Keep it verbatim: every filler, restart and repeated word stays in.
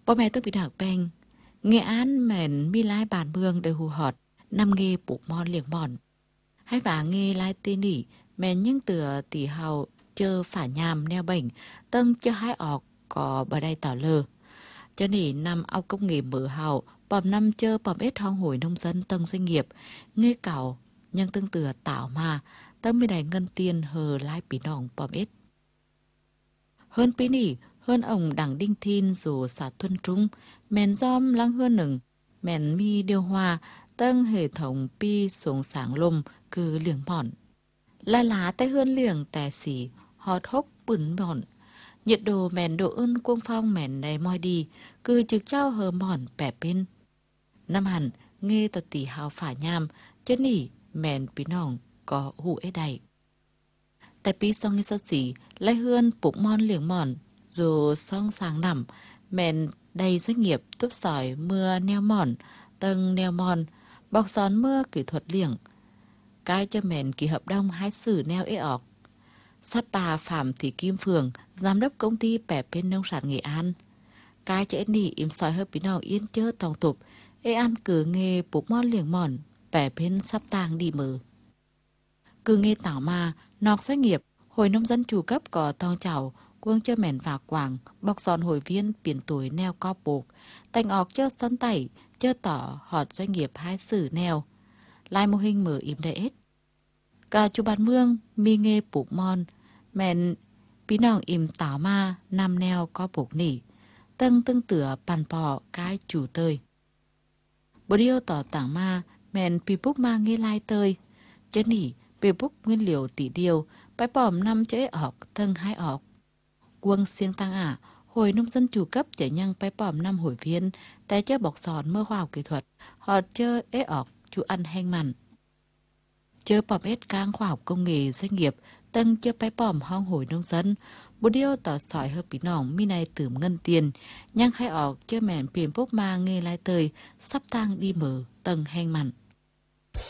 Bố mẹ tôi bị đảo bèn. Nghệ án mẹn mi lai bàn mương đời hù họt, năm nghề bục mòn liệng mòn. Hai vả nghề lai tê nỉ, mẹn những tựa tỷ hào chơ phả nhàm neo bệnh, tân chơ hai ọc có bà đây tỏ lơ. Cho nỉ năm ao công nghệ mở hào, bòm năm chơ bòm ít hong hồi nông dân tân doanh nghiệp, nghề cảo, nhưng tương tựa tạo mà, tâm mới đầy ngân tiền hờ lai bí nòng bòm ít. Hơn bí nỉ, hơn ông đẳng đinh thiên dù xã tuân trung, mẹn giom lăng hơn nừng, mẹn mi điều hòa, tân hệ thống pi xuống sáng lùm cứ liềng mòn. La lá tay hơn liềng tè xỉ, họt hốc bửn mòn. Nhiệt độ mẹn độ ơn quân phong mẹn này moi đi, cứ trực trao hờ mòn bẻ bên. Năm hẳn, nghe tờ tỷ hào phả nham, chân nỉ mẹn bí nòng có hủ ế đầy. Tại pi song như sao xỉ, lại hơn bụng mòn liềng mòn, dù song sáng nằm, mẹn đầy doanh nghiệp túp sỏi mưa neo mòn, tầng neo mòn, bọc gión mưa kỹ thuật liềng. Cái cho mẹn kỳ hợp đồng hai xử neo ế ọc. Sắp bà Phạm Thị Kim Phường, giám đốc công ty bẻ bên nông sản Nghệ An. Cái cho ế nỉ im soi hợp bí nòng yên chơ tòng tục, ế ăn cứ nghề bụng mòn liềng mòn, bẻ bên sắp tàng đi mờ. Cứ nghề tảo mà, nọc doanh nghiệp, hồi nông dân chủ cấp có tòng chảo, quân chơ mẹn và quảng, bọc giòn hồi viên biển tuổi neo co bột, tành ọc chơ sân tẩy, chơ tỏ họt doanh nghiệp hai xử neo. Lai mô hình mở im đầy ết. Cả chú bàn mương, mi nghê bụng mòn, mẹn bí nòng im tảo ma, nam neo có bột nỉ, tân tương tửa bàn bò cái chủ tơi. Bố điêu tỏ tảng ma, mẹn bì búc ma nghe lai tơi, chớ nỉ, bì búc nguyên liều tỷ điều, bãi bòm năm chế ọc, thân hai ọc. Quân siêng tăng ả, hồi nông dân chủ cấp chảy nhăng bãi bòm năm hồi viên, té chơ bọc giòn mơ khoa học kỹ thuật, họ chơ ế ọc, chú ăn heng mặn. Chơ bòm ết cang khoa học công nghệ doanh nghiệp, tân chơ bãi bòm hong hồi nông dân, bố điêu tỏ sỏi hợp bí nòng mi này tửm ngân tiền, nhăng khai ọc chơ mẹn bìm bốc ma nghe lai tơi, sắp tang đi mở, tầng heng mặn.